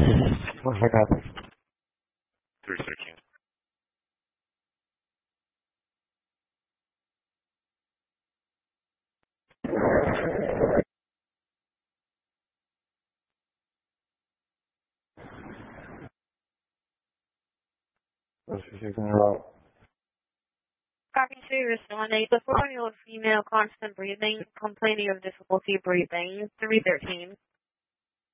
What's the copy? 313. What's the 6 in a row? Copy 2, responding. The 4-year-old female, constant breathing, complaining of difficulty breathing. 313.